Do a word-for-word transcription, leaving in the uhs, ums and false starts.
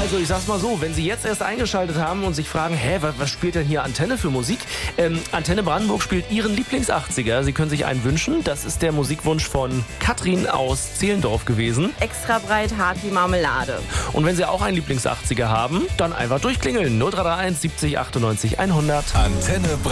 Also ich sag's mal so, wenn Sie jetzt erst eingeschaltet haben und sich fragen, hä, was, was spielt denn hier Antenne für Musik? Ähm, Antenne Brandenburg spielt Ihren Lieblings-achtziger. Sie können sich einen wünschen. Das ist der Musikwunsch von Katrin aus Zehlendorf gewesen. Extra breit, hart wie Marmelade. Und wenn Sie auch einen Lieblings-achtziger haben, dann einfach durchklingeln. null drei drei eins siebzig achtundneunzig hundert. Antenne